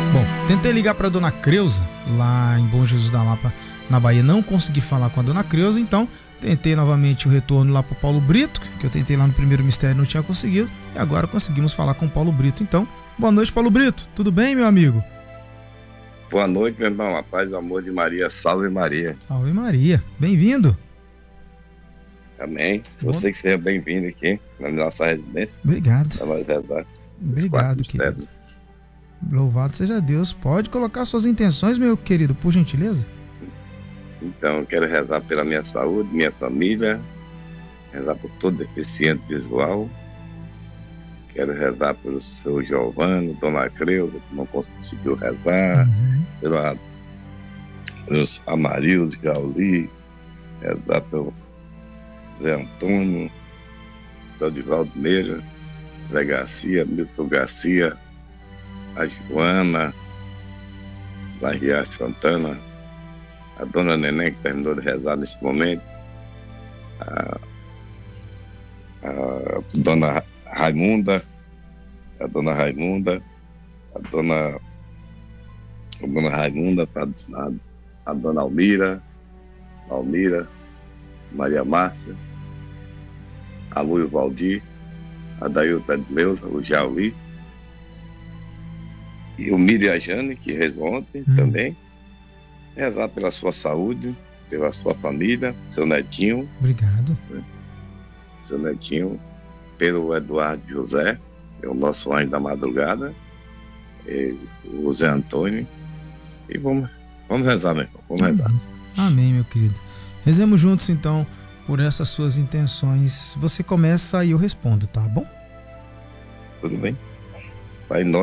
Bom, tentei ligar para dona Creuza, lá em Bom Jesus da Lapa, na Bahia. Não consegui falar com a dona Creuza, então tentei novamente o retorno lá para o Paulo Brito, que eu tentei lá no primeiro mistério, não tinha conseguido. E agora conseguimos falar com o Paulo Brito. Então, boa noite, Paulo Brito. Tudo bem, meu amigo? Boa noite, meu irmão. A paz, o amor de Maria. Salve Maria. Salve Maria. Bem-vindo. Amém. Você que seja bem-vindo aqui na nossa residência. Obrigado. Rezar. Obrigado, querido. Louvado seja Deus. Pode colocar suas intenções, meu querido, por gentileza? Então, eu quero rezar pela minha saúde, minha família, rezar por todo deficiente visual. Quero rezar pelo seu Giovano, dona Creuza, que não conseguiu rezar, pelos Amarildo, Jauli, rezar pelo Zé Antônio, Dodivaldo Meira, Zé Garcia, Milton Garcia, a Joana, Maria Santana, a dona Neném, que terminou de rezar nesse momento, a dona Raimunda, a dona Raimunda, a dona Almira, Maria Márcia, a Luio Valdir, a Dailton Edmeuza, o Jauli, e o Miriam Jane, que rezou ontem também. Rezar pela sua saúde, pela sua família, seu netinho. Obrigado. Seu netinho, pelo Eduardo José, é o nosso anjo da madrugada, o Zé Antônio. E vamos rezar, meu irmão. Vamos rezar. Amém, meu querido. Rezemos juntos, então, por essas suas intenções. Você começa e eu respondo, tá bom? Tudo bem? Pai nosso